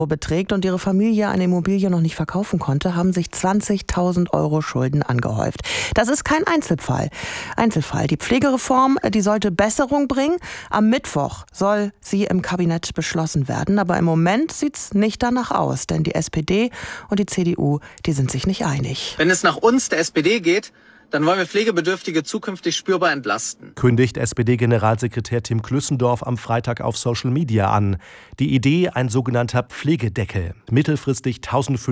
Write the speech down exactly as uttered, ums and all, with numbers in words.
beträgt und ihre Familie eine Immobilie noch nicht verkaufen konnte, haben sich zwanzigtausend Euro Schulden angehäuft. Das ist kein Einzelfall. Einzelfall. Die Pflegereform, die sollte Besserung bringen. Am Mittwoch soll sie im Kabinett beschlossen werden. Aber im Moment sieht's nicht danach aus, denn die S P D und die C D U, die sind sich nicht einig. Wenn es nach uns, der S P D, geht, dann wollen wir Pflegebedürftige zukünftig spürbar entlasten. Kündigt S P D-Generalsekretär Tim Klüssendorf am Freitag auf Social Media an. Die Idee, ein sogenannter Pflegedeckel. Mittelfristig tausendfünfhundert